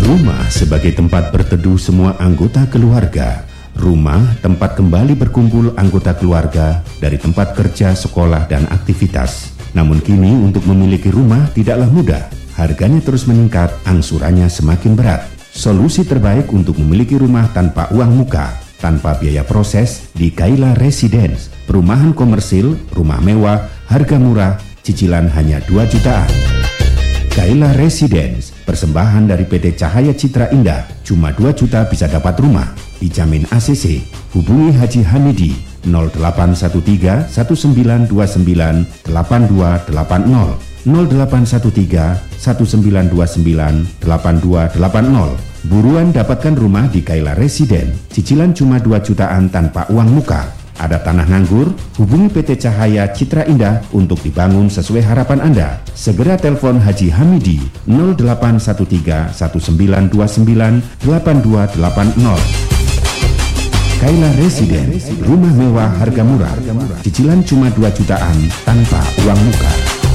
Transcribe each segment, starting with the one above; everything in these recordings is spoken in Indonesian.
Rumah sebagai tempat berteduh semua anggota keluarga. Rumah tempat kembali berkumpul anggota keluarga dari tempat kerja, sekolah, dan aktivitas. Namun kini untuk memiliki rumah tidaklah mudah. Harganya terus meningkat, angsurannya semakin berat. Solusi terbaik untuk memiliki rumah tanpa uang muka, tanpa biaya proses di Kaila Residence. Perumahan komersil, rumah mewah, harga murah, cicilan hanya 2 jutaan. Kaila Residence, persembahan dari PT Cahaya Citra Indah, cuma 2 juta bisa dapat rumah, dijamin ACC. Hubungi Haji Hamidi 0813 1929 8280 0813 1929 8280. Buruan dapatkan rumah di Kaila Residence, cicilan cuma 2 jutaan tanpa uang muka. Ada tanah nganggur? Hubungi PT Cahaya Citra Indah untuk dibangun sesuai harapan Anda. Segera telepon Haji Hamidi 0813 1929 8280. Kaila Residence, rumah mewah harga murah, cicilan cuma 2 jutaan tanpa uang muka.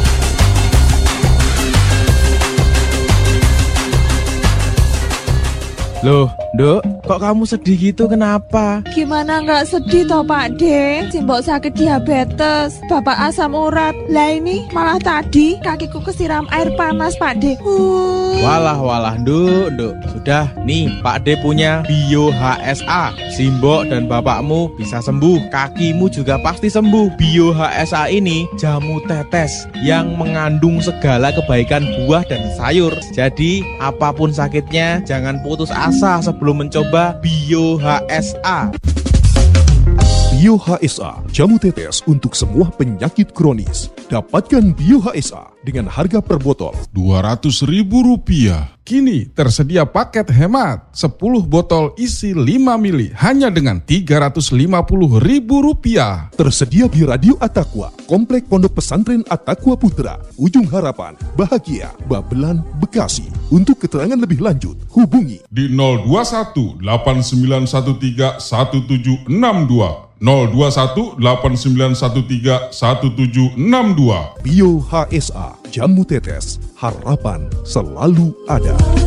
Loh, Nduk, kok kamu sedih gitu, kenapa? Gimana nggak sedih toh Pak De? Simbok sakit diabetes, bapak asam urat. Lah ini malah tadi kakiku kesiram air panas Pak De. Walah, Nduk. Sudah, nih Pak De punya Bio HSA. Simbok dan bapakmu bisa sembuh, kakimu juga pasti sembuh. Bio HSA ini jamu tetes yang mengandung segala kebaikan buah dan sayur. Jadi, apapun sakitnya, jangan putus asa sebelum mencoba Bio HSA. Bio HSA, jamu tetes untuk semua penyakit kronis. Dapatkan Bio HSA dengan harga per botol Rp200.000. Kini tersedia paket hemat 10 botol isi 5 mili hanya dengan Rp350.000. Tersedia di Radio Attaqwa, Komplek Pondok Pesantren Attaqwa Putra, Ujung Harapan, Bahagia, Babelan, Bekasi. Untuk keterangan lebih lanjut, hubungi Di 021 8913 1762. 021 8913 1762. Bio HSA, jamu tetes, harapan selalu ada.